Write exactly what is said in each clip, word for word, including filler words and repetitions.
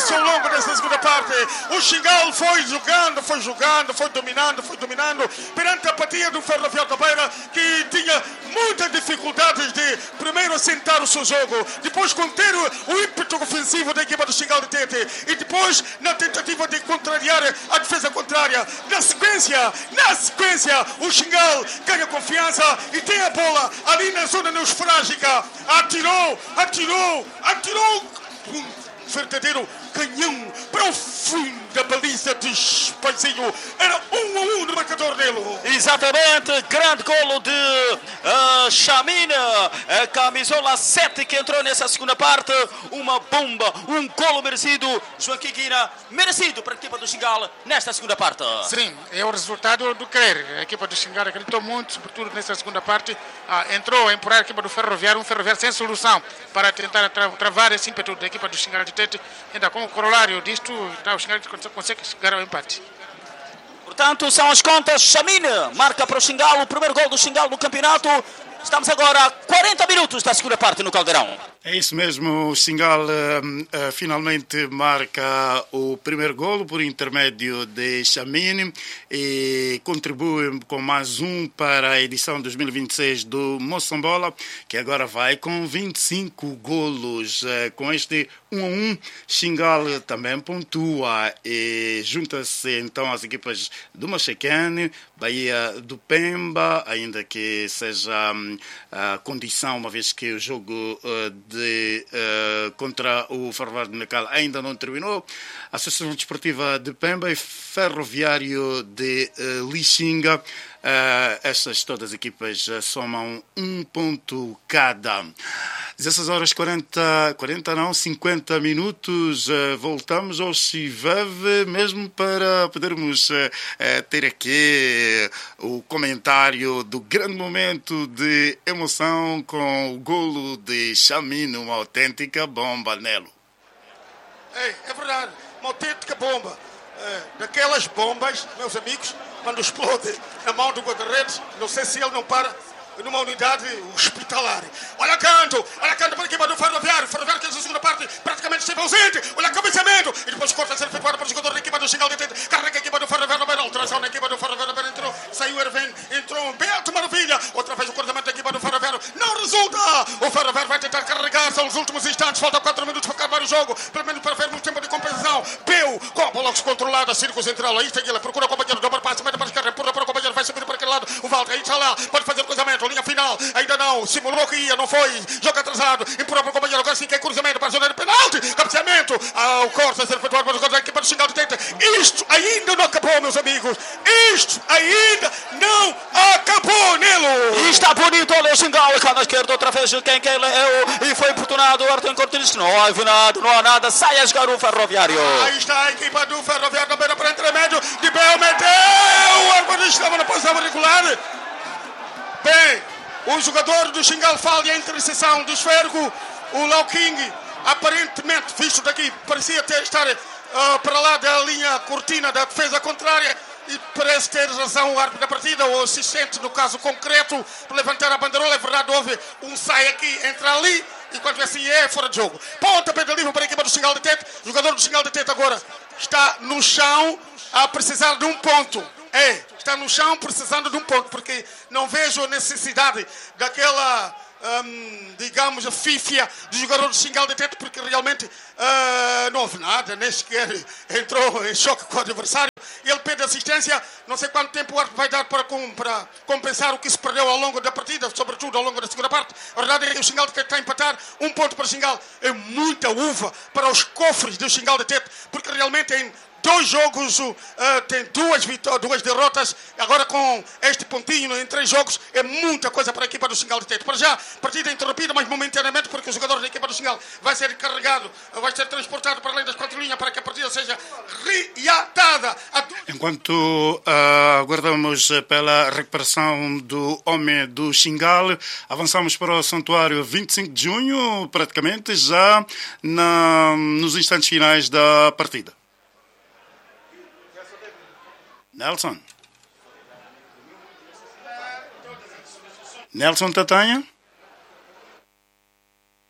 isso ao longo dessa segunda parte. O Xingal foi jogando, foi jogando, foi dominando, foi dominando perante a apatia do Ferroviário da Beira, que tinha muitas dificuldades de primeiro assentar o seu jogo, depois conter o ímpeto ofensivo da equipa do Xingal de Tete e depois na tentativa de contrariar a defesa contrária. Na sequência, na sequência, o Xingal ganha confiança e tem a bola ali na zona neufrágica. Atirou, atirou, atirou. Um verdadeiro canhão para o fim da baliza de Espanzinho. Era um a um no marcador dele. Exatamente, grande golo de uh, Chamine, a camisola sete que entrou nessa segunda parte. Uma bomba, um golo merecido. Joaquim Guina, merecido para a equipa do Xingal nesta segunda parte. Sim, é o resultado do querer. A equipa do Xingal acreditou muito, sobretudo nessa segunda parte. Ah, entrou a empurrar a equipa do Ferroviário, um Ferroviário sem solução para tentar tra travar esse ímpeto da equipa do Xingal de Tete. Ainda como corolário disto, tá, o Xingal consegue chegar ao empate. Portanto, são as contas. Chamine marca para o Xingal o primeiro gol do Xingal no campeonato. Estamos agora a quarenta minutos da segunda parte no Caldeirão. É isso mesmo, o Xingal uh, uh, finalmente marca o primeiro golo por intermédio de Chamine e contribui com mais um para a edição dois mil e vinte e seis do Moçambola, que agora vai com vinte e cinco golos. Uh, com este um a um, Xingal também pontua e junta-se então às equipas do Machacane, Bahia do Pemba, ainda que seja um, a condição, uma vez que o jogo uh, de, uh, contra o Ferroviário de Nacal ainda não terminou. A Associação Desportiva de Pemba e Ferroviário de uh, Lixinga, uh, estas todas as equipas uh, somam um ponto cada. dezesseis horas quarenta, quarenta não, cinquenta minutos, uh, voltamos ao Chiveve mesmo para podermos uh, uh, ter aqui o comentário do grande momento de emoção com o golo de Chamine, uma autêntica bomba, Nelo. É, é verdade, uma autêntica bomba. É, daquelas bombas, meus amigos, quando explode na mão do guarda-redes, não sei se ele não para numa unidade hospitalar. Olha canto, olha canto para a equipa do Ferroviário. Ferroviário que nessa segunda parte praticamente esteve ausente. Olha cabeceamento. E depois corta a ser efetuado para o jogador da equipa do Xingal de Tete. Carrega a equipa do Ferroviário. Alteração na equipa do Ferroviário. Entrou, saiu Erven, entrou um Beto Maravilha. Outra vez o cortamento da equipa do Ferroviário. Não resulta. O Ferroviário vai tentar carregar. São os últimos instantes. Falta quatro minutos para acabar o jogo. Pelo menos para vermos tempo de compensação. Peu com a bola controlada. Círculo central. Aí está ele. Procura o companheiro. Dobra passe. Mete para a esquerda. Empurra para o companheiro. Vai subir para aquele lado. O Walter. Aí está lá. Pode fazer o cruzamento. Linha final. Ainda não, simulou que ia, não foi. Jogo atrasado, empurra para o companheiro. Agora sim que é cruzamento para a zona de penalti. Cabeceamento, ah, o corte a ser efetuado para a equipa do Xingal de Tete. Isto ainda não acabou, meus amigos. Isto ainda não acabou, Nelo. E está bonito, olha o Xingal, cá na esquerda, outra vez quem que ele é. E foi importunado o Arthur Cortines. Não há nada, não há nada. Sai a jogar o Ferroviário. Aí está a equipa do Ferroviário da Beira para intermédio de Bel meteu. O árbitro estava na posição regular. Bem, o jogador do Xingal falha a interseção do esférgo. O Lau King, aparentemente, visto daqui, parecia ter, estar uh, para lá da linha cortina da defesa contrária. E parece ter razão o árbitro da partida, o assistente, no caso concreto, por levantar a bandeirola. É verdade, houve um sai aqui, entra ali, e quando assim é, fora de jogo. Ponta pé de livre para a equipa do Xingal de Tete. O jogador do Xingal de Tete agora está no chão a precisar de um ponto. É, está no chão precisando de um ponto, porque não vejo a necessidade daquela, hum, digamos, a fífia do jogador do Xingal de Tete, porque realmente uh, não houve nada, nem sequer entrou em choque com o adversário. Ele pede assistência, não sei quanto tempo o árbitro vai dar para, para compensar o que se perdeu ao longo da partida, sobretudo ao longo da segunda parte. A verdade é que o Xingal de Tete está a empatar, um ponto para o Xingal é muita uva para os cofres do Xingal de Tete, porque realmente em dois jogos, uh, tem duas, duas derrotas. Agora com este pontinho em três jogos é muita coisa para a equipa do Xingal de Tete. Para já, partida interrompida, mas momentaneamente, porque o jogador da equipa do Xingal vai ser carregado, vai ser transportado para além das quatro linhas para que a partida seja reatada. Enquanto uh, aguardamos pela recuperação do homem do Xingal, avançamos para o Santuário vinte e cinco de junho, praticamente já na, nos instantes finais da partida. Nelson. Nelson Tatanha.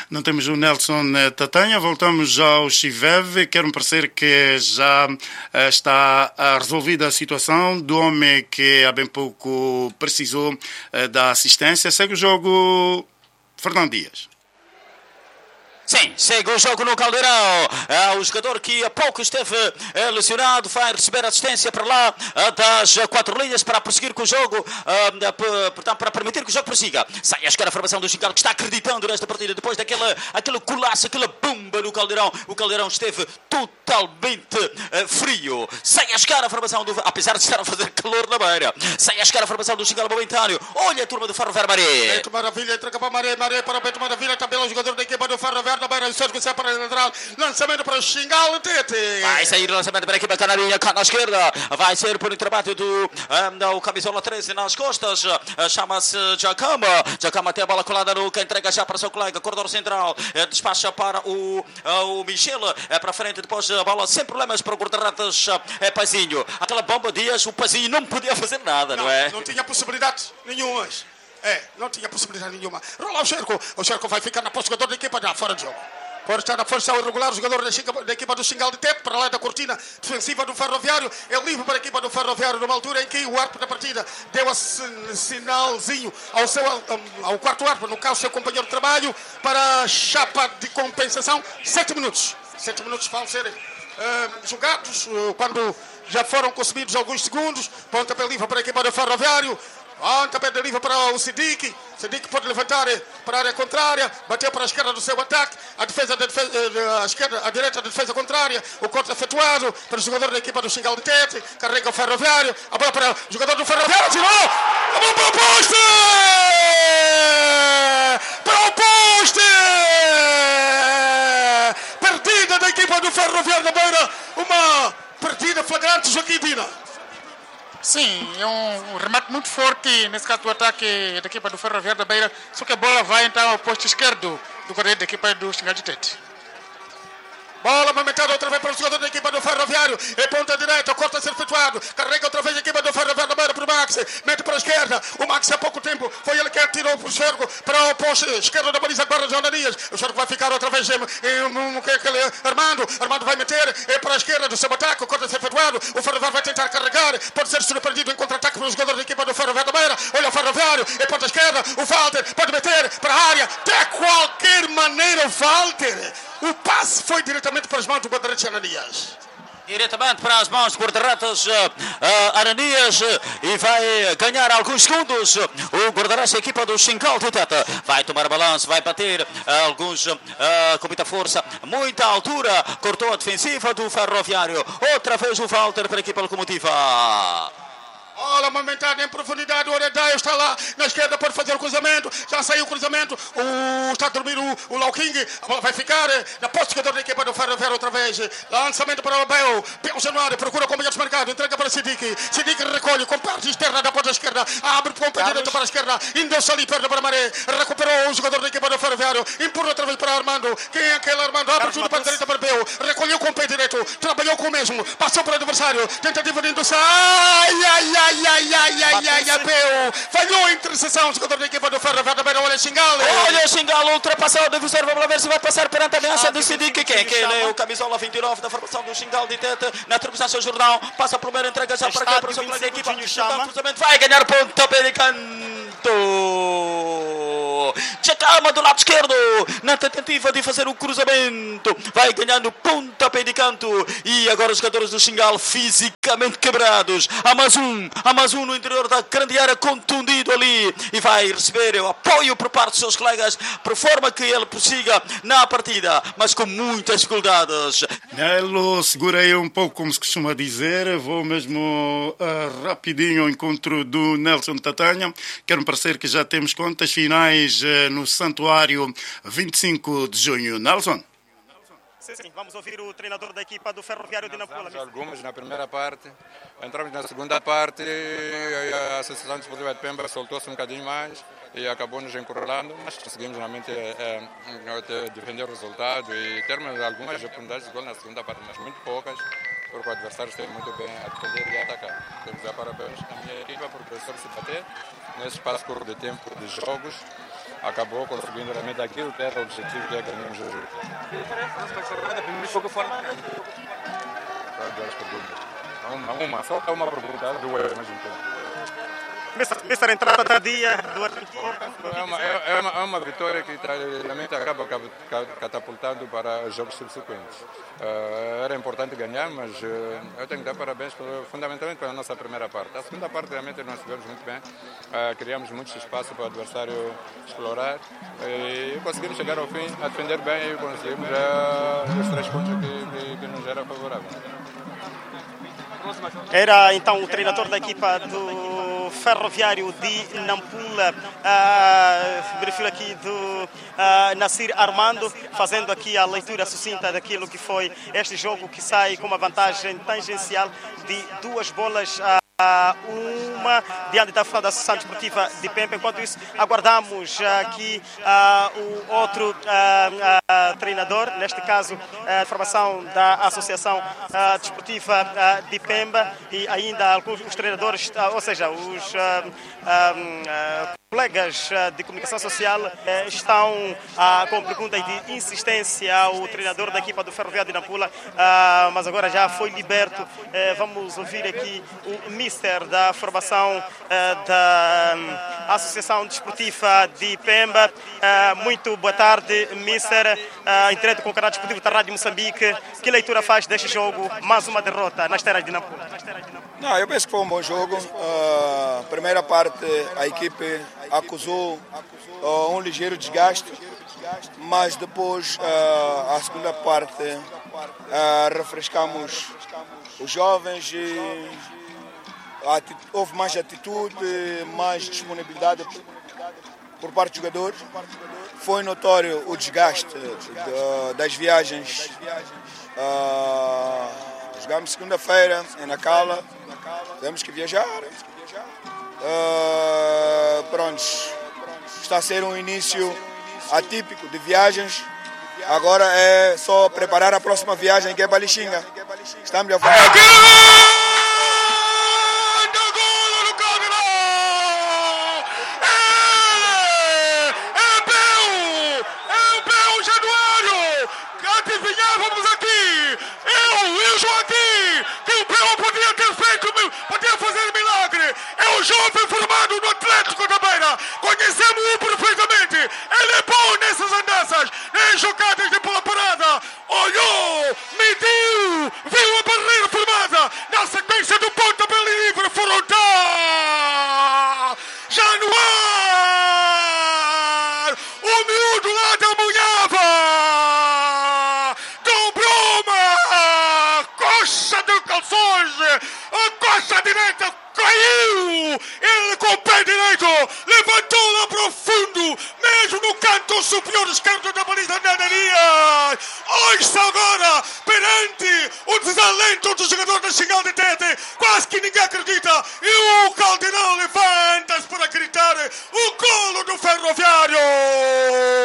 Não temos o Nelson Tatanha, voltamos ao Chiveve. Quero-me parecer que já uh, está uh, resolvida a situação do homem que há bem pouco precisou uh, da assistência. Segue o jogo, Fernando Dias. Sim, segue o jogo no Caldeirão. É, o jogador que há pouco esteve é, lesionado vai receber assistência para lá é, das quatro linhas para prosseguir com o jogo, é, portanto, para permitir que o jogo prossiga. Sai a chegar a formação do Xingal, que está acreditando nesta partida depois daquele aquele colaço, aquela bomba no Caldeirão. O Caldeirão esteve totalmente é, frio. Sai a chegar a formação do... Apesar de estar a fazer calor na beira. Sai a chegar a formação do Xingal momentâneo. Olha a turma do Ferroviário Maré. Beto Maravilha, entrega para Maré, Maré para Beto Maravilha, também o jogador da equipa do Ferroviário da beira, o Sérgio sai para a lateral, lançamento para o Xingal Tete. Vai sair o lançamento para a equipa canarinha, cá na esquerda, vai ser por intermédio do um, camisola treze nas costas, uh, chama-se Jacama, Jacama tem a bola colada no que entrega já para o seu colega, corredor central, uh, despacha para o, uh, o Michel, uh, para frente, depois a bola sem problemas para o guarda-redes uh, é Pazinho, aquela bomba Dias, o Pazinho não podia fazer nada, não, não é? Não tinha possibilidade nenhuma. É, não tinha possibilidade nenhuma. Rola o Cerco. O Cerco vai ficar na posse do jogador da equipa já fora de jogo. Pode estar na força irregular, o jogador da, da equipa do Xingal de Tete, para lá da cortina defensiva do Ferroviário. É livre para a equipa do Ferroviário, numa altura em que o árbitro da partida deu a sinalzinho ao, seu, ao quarto árbitro, no caso, seu companheiro de trabalho, para a chapa de compensação. Sete minutos. Sete minutos vão ser uh, jogados, uh, quando já foram consumidos alguns segundos. Pontapé livre para a equipa do Ferroviário. Pontapé de livre para o Sidik. Sidik pode levantar para a área contrária. Bateu para a esquerda do seu ataque. A defesa da defesa, a esquerda, a direita da defesa contrária. O corte efetuado para o jogador da equipa do Xingal de Tete. Carrega o Ferroviário. A bola para o jogador do Ferroviário. Tirou! A bola para o poste! Para o poste! Partida da equipa do Ferroviário da Beira. Uma partida flagrante, Joaquim Dina. Sim, é um, um remate muito forte, nesse caso do ataque da equipa do Ferroviário da Beira, só que a bola vai então ao posto esquerdo do guarda da equipa do Xingal de Tete. Bola movimentada outra vez para o jogador da equipa do Ferroviário. É ponta direita, corta a ser efetuado. Carrega outra vez a equipa do Ferroviário da Beira para o Max. Mete para a esquerda. O Max há pouco tempo foi ele que atirou para o Cerco, para o posto esquerdo da baliza Guarda João Danias. O Cerco vai ficar outra vez em, em, em, aquele Armando. Armando vai meter é para a esquerda do seu ataque. Corta a ser efetuado. O Ferroviário vai tentar carregar. Pode ser surpreendido em contra-ataque para o jogador da equipa do Ferroviário da Beira. Olha o Ferroviário. É ponta esquerda. O Walter pode meter para a área. De qualquer maneira, o Walter. O passe foi diretamente para as mãos do guarda-redes Ananias. Diretamente para as mãos do guarda-redes uh, uh, Ananias uh, e vai ganhar alguns segundos. O guarda-redes da equipa do Xingal de Tete vai tomar balanço, vai bater uh, alguns uh, com muita força, muita altura. Cortou a defensiva do Ferroviário. Outra vez o Walter para a equipa locomotiva. Bola movimentada em profundidade, o Oredaio está lá na esquerda, pode fazer o cruzamento, já saiu o cruzamento, o, está a dormir o, o Lauking, a bola vai ficar na posse do jogador da equipa do Ferroviário outra vez, lançamento para o Bel, Bel Januário, procura companheiros marcado, entrega para Sidik, Sidik recolhe com parte externa da ponta esquerda, abre com o direito para a esquerda, indeu-se ali perto para Maré, recuperou o jogador da equipa do Ferroviário, empurra outra vez para Armando, quem é aquele Armando? Abre tudo para a direita para Bel, recolheu com o pé direito, trabalhou com o mesmo, passou para o adversário, tentativa de indução, ai, ai, ai. Ai, ai, ai, ai, ai, ai, Peu. Falhou a interseção, o jogador da equipa do Ferroviário da Beira, olha o Xingal. Olha o Xingal, ultrapassou o defensor, vamos lá ver se vai passar perante a ameaça de Sidik. Quem é que ele é? O camisola vinte e nove da formação do Xingal de Tete, na atribuição seu jornal, passa a primeira entrega já para cá, para o seu colega da equipa, vai ganhar pontapé de canto. Jacama do lado esquerdo, na tentativa de fazer o cruzamento, vai ganhando pontapé de canto, e agora os jogadores do Xingal fisicamente quebrados, há mais um, há mais um no interior da grande área, contundido ali, e vai receber o apoio por parte dos seus colegas, por forma que ele prossiga na partida, mas com muitas dificuldades. Nelo, segurei um pouco, como se costuma dizer, vou mesmo uh, rapidinho ao encontro do Nelson Tatanha. Quero-me parecer que já temos contas finais uh, no Santuário vinte e cinco de junho. Nelson? Sim, sim, vamos ouvir o treinador da equipa do Ferroviário de Nampula. Algumas na primeira parte, entramos na segunda parte, a Associação Desportiva de Pemba soltou-se um bocadinho mais e acabou nos encurralando, mas conseguimos realmente é, é, defender o resultado e termos algumas oportunidades de gol na segunda parte, mas muito poucas, porque o adversário esteve muito bem a defender e a atacar. Temos a parabéns à minha equipa por soube se bater nesse espaço curto de tempo de jogos acabou conseguindo realmente aquilo que era o objetivo, que é ganharmos o jogo. Duas perguntas. Uma, uma, só uma pergunta, duas, mas então. Mister, entrada tardia do É uma, é, é, uma, é uma vitória que realmente acaba catapultando para jogos subsequentes. Uh, era importante ganhar, mas uh, eu tenho que dar parabéns pelo, fundamentalmente pela nossa primeira parte. A segunda parte realmente nós estivemos muito bem, uh, criamos muito espaço para o adversário explorar e conseguimos chegar ao fim a defender bem e conseguimos uh, os três pontos que, que, que nos era favorável. Era então o treinador da equipa do Ferroviário de Nampula, uh, perfil aqui do uh, Nassir Armando, fazendo aqui a leitura sucinta daquilo que foi este jogo, que sai com uma vantagem tangencial de duas bolas a uh, uma diante da da Associação Desportiva de Pemba. Enquanto isso, aguardamos aqui uh, o outro uh, uh, treinador, neste caso a uh, formação da Associação uh, Desportiva uh, de Pemba, e ainda alguns os treinadores, uh, ou seja, os uh, um, uh, colegas de comunicação social estão uh, com perguntas de insistência ao treinador da equipa do Ferroviário de Nampula, uh, mas agora já foi liberto. Uh, vamos ouvir aqui o mister da formação uh, da um, Associação Desportiva de Pemba. Uh, muito boa tarde, mister. Uh, em direto com o canal desportivo da Rádio Moçambique. Que leitura faz deste jogo? Mais uma derrota nas terras de Nampula. Não, eu penso que foi um bom jogo. Uh, primeira parte, a equipe acusou uh, um ligeiro desgaste, mas depois, uh, a segunda parte, uh, refrescamos os jovens e houve mais atitude, mais disponibilidade por parte dos jogadores. Foi notório o desgaste de, das viagens. Uh, jogamos segunda-feira em Nacala, temos que viajar. Uh, pronto, está a ser um início atípico de viagens. Agora é só preparar a próxima viagem, que é para Lixinga. Estamos a falar. Adivinhávamos aqui, eu e o Joaquim, que o Bel podia ter feito, podia fazer milagre. É o jovem formado no Atlético da Beira, conhecemos-o perfeitamente. Ele é bom nessas andanças, em jogadas de bola parada. Olhou, mediu, viu a barreira formada, na sequência do pontapé livre frontal. Já no ar, o miúdo lá da Munhava. Coxa de calções, a coxa direita caiu, ele com o pé direito levantou-la para o fundo, mesmo no canto superior esquerdo da baliza de Ananias. Ouça agora, perante o desalento do jogador da Xingal de Tete, quase que ninguém acredita, e o Caldeirão levanta-se para gritar o golo do Ferroviário.